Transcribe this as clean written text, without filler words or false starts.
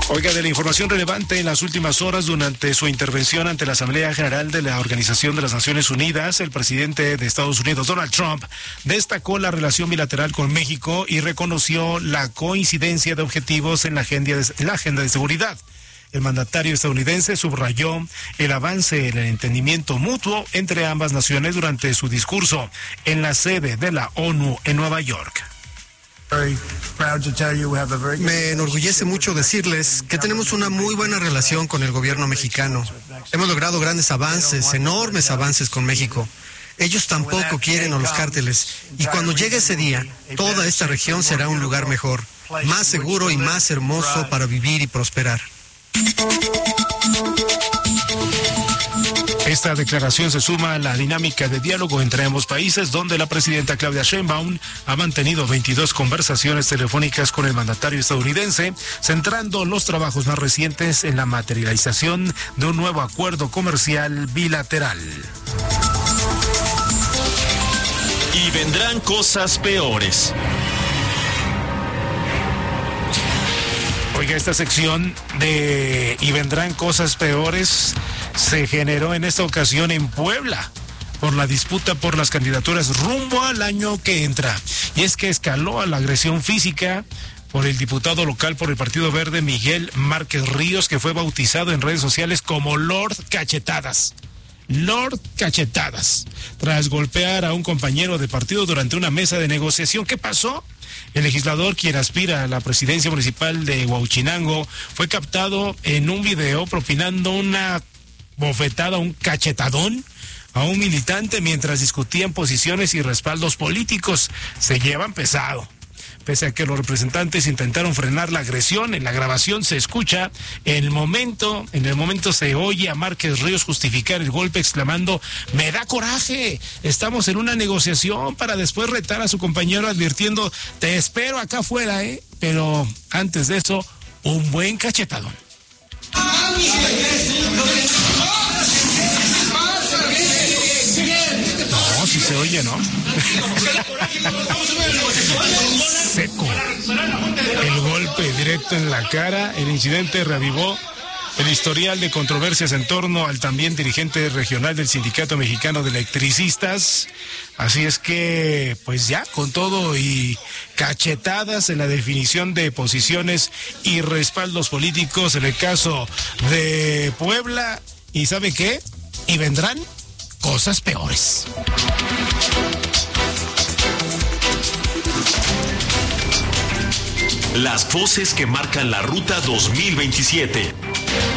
Oiga, de la información relevante en las últimas horas, durante su intervención ante la Asamblea General de la Organización de las Naciones Unidas, el presidente de Estados Unidos, Donald Trump, destacó la relación bilateral con México y reconoció la coincidencia de objetivos en la agenda de seguridad. El mandatario estadounidense subrayó el avance en el entendimiento mutuo entre ambas naciones durante su discurso en la sede de la ONU en Nueva York. Me enorgullece mucho decirles que tenemos una muy buena relación con el gobierno mexicano. Hemos logrado grandes avances, enormes avances con México. Ellos tampoco quieren a los cárteles. Y cuando llegue ese día, toda esta región será un lugar mejor, más seguro y más hermoso para vivir y prosperar. Esta declaración se suma a la dinámica de diálogo entre ambos países, donde la presidenta Claudia Sheinbaum ha mantenido 22 conversaciones telefónicas con el mandatario estadounidense, centrando los trabajos más recientes en la materialización de un nuevo acuerdo comercial bilateral. Y vendrán cosas peores. Oiga, esta sección de "y vendrán cosas peores" se generó en esta ocasión en Puebla por la disputa por las candidaturas rumbo al año que entra. Y es que escaló a la agresión física por el diputado local por el Partido Verde, Miguel Márquez Ríos, que fue bautizado en redes sociales como Lord Cachetadas. Lord Cachetadas, tras golpear a un compañero de partido durante una mesa de negociación. ¿Qué pasó? El legislador, quien aspira a la presidencia municipal de Huauchinango, fue captado en un video propinando una bofetada, un cachetadón a un militante mientras discutían posiciones y respaldos políticos. Se llevan pesado. Pese a que los representantes intentaron frenar la agresión, en la grabación se escucha, en el momento se oye a Márquez Ríos justificar el golpe exclamando: "Me da coraje, estamos en una negociación", para después retar a su compañero advirtiendo: "Te espero acá afuera, Pero antes de eso, un buen cachetadón. No, si se oye, ¿no? Seco. El golpe directo en la cara. El incidente reavivó el historial de controversias en torno al también dirigente regional del Sindicato Mexicano de Electricistas. Así es que, pues ya, con todo y cachetadas en la definición de posiciones y respaldos políticos en el caso de Puebla. ¿Y sabe qué? Y vendrán cosas peores. Las voces que marcan la ruta 2027.